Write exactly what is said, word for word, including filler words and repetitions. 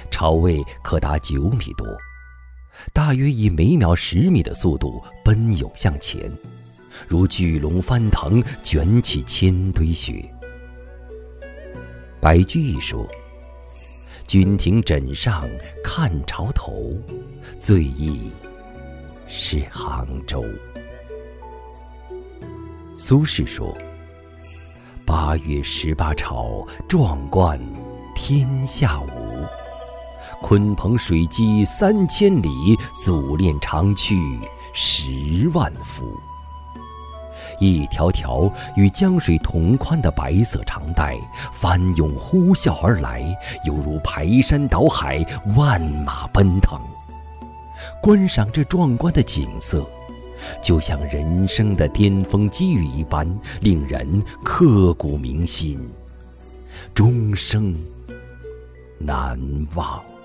潮位可达九米多，大约以每秒十米的速度奔涌向前，如巨龙翻腾，卷起千堆雪。白居易说：“君庭枕上看潮头，最忆是杭州。”苏轼说：“八月十八潮，壮观天下无。鲲鹏水击三千里，祖练长驱十万伏。”一条条与江水同宽的白色长带翻涌呼啸而来，犹如排山倒海，万马奔腾。观赏这壮观的景色，就像人生的巅峰机遇一般，令人刻骨铭心，终生难忘。